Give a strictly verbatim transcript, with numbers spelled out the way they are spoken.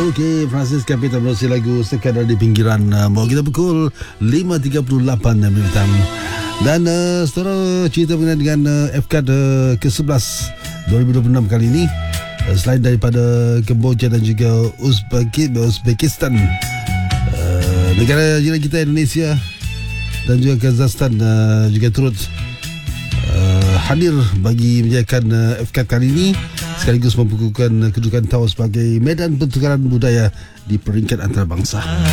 Okey, Francis Capital berusia lagu Sekadar di Pinggiran. uh, Bawa kita pukul lima tiga puluh lapan minit. Dan uh, saudara, cerita berkenaan dengan uh, F C A D uh, ke sebelas dua ribu dua puluh enam kali ini, uh, selain daripada Kemboja dan juga Uzbeki, Uzbekistan, uh, negara jiran kita Indonesia dan juga Kazakhstan uh, juga turut uh, hadir bagi menjayakan uh, F C A D kali ini, sekaligus membukukan kedudukan Tau sebagai medan pertukaran budaya di peringkat antarabangsa.